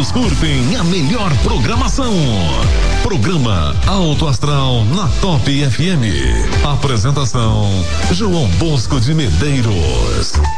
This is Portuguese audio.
todos curtem a melhor programação. Programa Alto Astral na Top FM. Apresentação João Bosco de Medeiros.